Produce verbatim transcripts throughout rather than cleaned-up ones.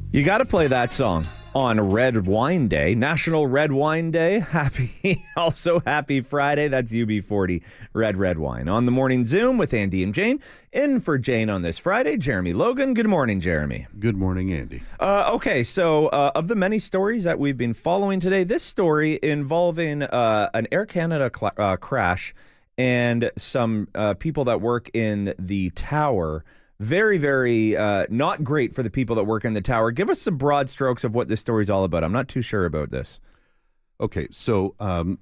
You got to play that song on Red Wine Day, National Red Wine Day. Happy, also happy Friday. That's U B forty Red Red Wine. On the Morning Zoom with Andy and Jane. In for Jane on this Friday, Jeremy Logan. Good morning, Jeremy. Good morning, Andy. Uh, okay, so uh, of the many stories that we've been following today, this story involving uh, an Air Canada cl- uh, crash and some uh, people that work in the tower. Very, very uh, not great for the people that work in the tower. Give us some broad strokes of what this story's all about. I'm not too sure about this. Okay, so um,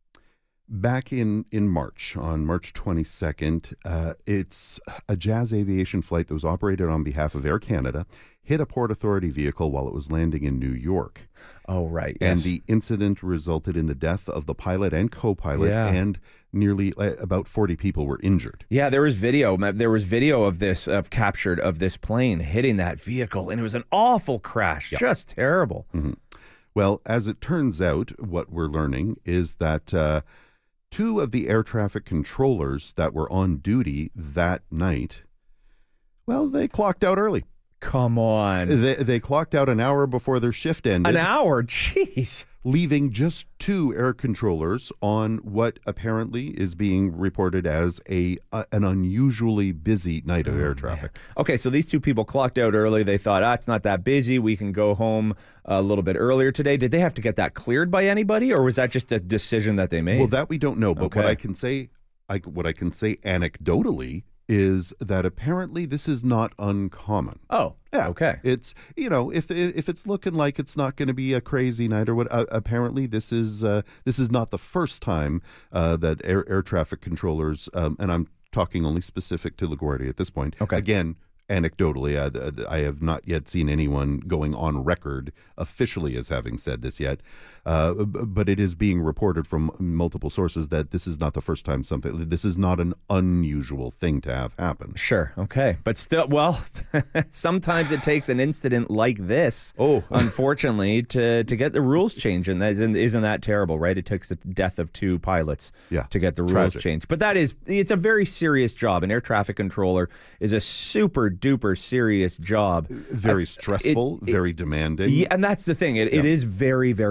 back in, in March, on March twenty-second, uh, it's a Jazz Aviation flight that was operated on behalf of Air Canada, hit a Port Authority vehicle while it was landing in New York. Oh, right. And yes. the incident resulted in the death of the pilot and co-pilot, Yeah. and nearly uh, about forty people were injured. Yeah, there was video. There was video of this, of captured of this plane hitting that vehicle, and it was an awful crash. Yep. Just terrible. Mm-hmm. Well, as it turns out, what we're learning is that uh, two of the air traffic controllers that were on duty that night, well, they clocked out early. Come on. They, they clocked out an hour before their shift ended. An hour? Jeez. Leaving just two air controllers on what apparently is being reported as a, a an unusually busy night of Oh, air traffic. Man. Okay, so these two people clocked out early. They thought, ah, it's not that busy. We can go home a little bit earlier today. Did they have to get that cleared by anybody, or was that just a decision that they made? Well, that we don't know. But Okay. what I can say, I, what I can say anecdotally is that apparently this is not uncommon. Oh, yeah. Okay. It's, you know, if if it's looking like it's not going to be a crazy night or what, uh, apparently this is uh, this is not the first time uh, that air air traffic controllers, um, and I'm talking only specific to LaGuardia at this point. Okay. Again, anecdotally, I, I have not yet seen anyone going on record officially as having said this yet, uh, but it is being reported from multiple sources that this is not the first time something, this is not an unusual thing to have happen. Sure. Okay. But still, well, sometimes it takes an incident like this, Oh. unfortunately, to, to get the rules changed. And that isn't, isn't that terrible, right? It takes the death of two pilots Yeah. to get the rules Tragic. changed. But that is, it's a very serious job. An air traffic controller is a super duper serious job. Very Uh, stressful, it- it- very demanding. Yeah, and that's the thing. It, Yeah. it is very, very